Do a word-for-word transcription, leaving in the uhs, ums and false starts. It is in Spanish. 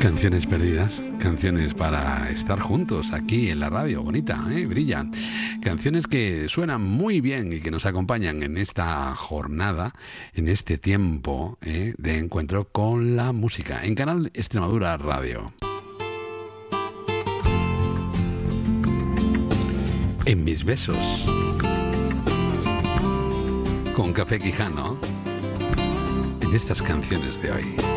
Canciones perdidas, canciones para estar juntos aquí en la radio, bonita, ¿eh? Brillan. Canciones que suenan muy bien y que nos acompañan en esta jornada, en este tiempo, ¿eh? de encuentro con la música, en Canal Extremadura Radio. En mis besos, con Café Quijano, en estas canciones de hoy.